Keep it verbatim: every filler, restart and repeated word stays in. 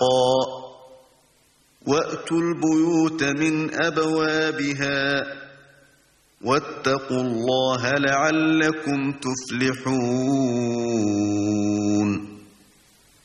وَأْتُوا الْبُيُوتَ مِنْ أَبْوَابِهَا وَاتَّقُوا اللَّهَ لَعَلَّكُمْ تُفْلِحُونَ